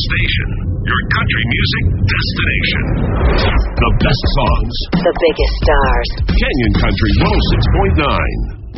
station, your country music destination. The best songs, the biggest stars. Canyon Country 106.9.